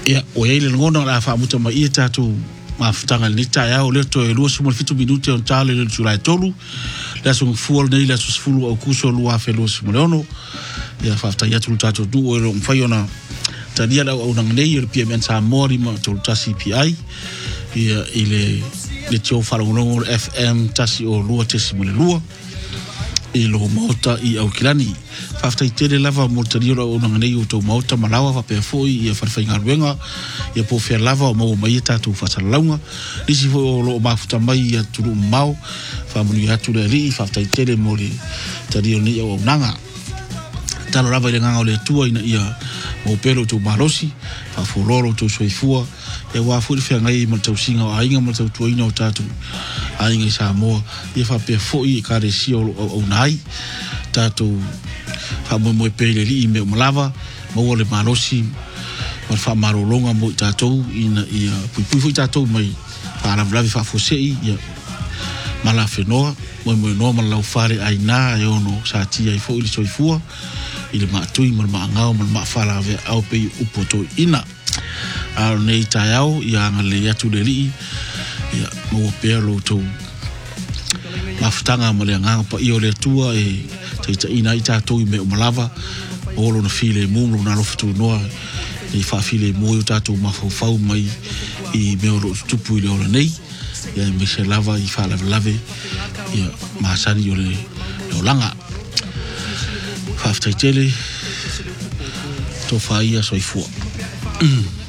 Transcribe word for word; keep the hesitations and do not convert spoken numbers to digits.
Ia, o ia le ngona la fa muta mai ia tatu mafutanga ni ta ya o le to e lua sumol fitu minuti on tale le July tolu la sung fuol nei la susfulu au kuso lua fe lo simono ia fa ta ya tu tatu du o lo mfaiona tadia la o nang nei le P M N sa mori ma tu ta C P I ia ile le tio falongo F M tasi o lua tesimono lua i lo mota i au kilani fafta i tele lava mortario o nang nei o to mota malawa fa pe foi ia farfainga ruenga ia po fer lava o mo mai tatu fasalaunga isi fo lo mafuta mai ia tulu mau fa muni atu le ri fafta i tele mori tadio ni o nanga talo lava ile nganga o le tua ina ia mo pelo to marosi fa fororo to soifua e wa fu fe ngai mo tau singa o ainga mo tau tuina o tatu ainga sa mo ia fa pe foi ka re si o o nai tatu fa mo mo pele li me mo lava mo le marosi mo fa marolonga mo tatu ina ia pui pui fu tatu mai fa la vlavi fa fosei ia mala fenoa mo mo no ma lau fare aina e ono sa tia i foi soifua ile ma tui mo ma ngao mo ma fala ve au pe upoto ina al nei tayao ia ngale ya tu leli ia mo pelo to maftanga mo le nganga pa io le tua e te ina ita to me malava olo no file mo no na lofu no e fa file mo ta to ma fo fa mai i me olo tupu ile olo nei ia me se lava i fa lava lave ia ma sani yo le lo langa fa tele to fa ia soifua